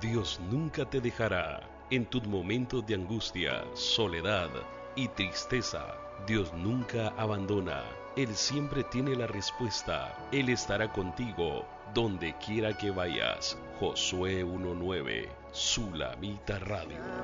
Dios nunca te dejará. En tus momentos de angustia, soledad y tristeza, Dios nunca abandona. Él siempre tiene la respuesta. Él estará contigo donde quiera que vayas. Josué 1:9, Sulamita Radio.